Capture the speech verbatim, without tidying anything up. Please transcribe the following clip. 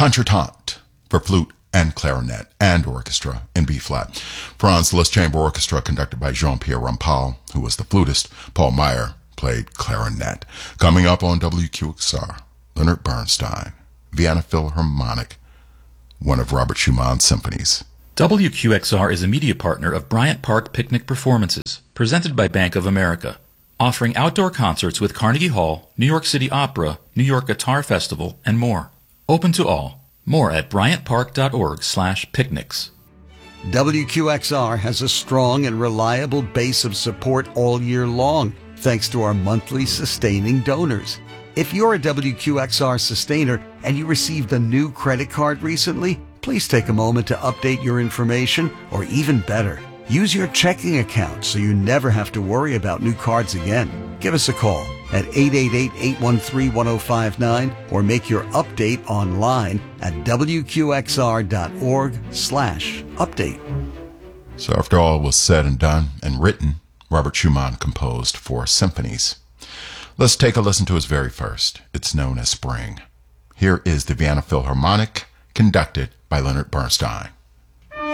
Contretemps for flute and clarinet and orchestra in B-flat. Franz Liszt Chamber Orchestra conducted by Jean-Pierre Rampal, who was the flutist. Paul Meyer played clarinet. Coming up on W Q X R, Leonard Bernstein, Vienna Philharmonic, one of Robert Schumann's symphonies. W Q X R is a media partner of Bryant Park Picnic Performances, presented by Bank of America, offering outdoor concerts with Carnegie Hall, New York City Opera, New York Guitar Festival, and more. Open to all. More at bryantpark.org slash picnics. W Q X R has a strong and reliable base of support all year long, thanks to our monthly sustaining donors. If you're a W Q X R sustainer and you received a new credit card recently, please take a moment to update your information, or even better, use your checking account so you never have to worry about new cards again. Give us a call at eight eight eight, eight one three, one zero five nine or make your update online at W Q X R dot org slash update. So after all was said and done and written, Robert Schumann composed four symphonies. Let's take a listen to his very first. It's known as Spring. Here is the Vienna Philharmonic, conducted by Leonard Bernstein.